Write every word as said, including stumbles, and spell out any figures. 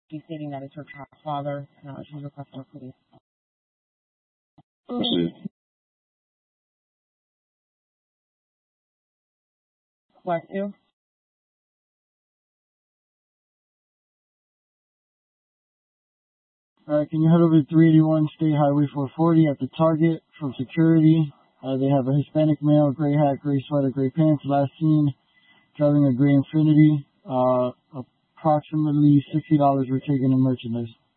She's stating that it's her child's father. Uh, she's requesting police. Please. Bless you. Uh, can you head over to three eighty-one State Highway four forty at the Target from security? Uh, they have a Hispanic male, gray hat, gray sweater, gray pants, last seen driving a gray Infiniti. Uh, approximately sixty dollars were taken in merchandise.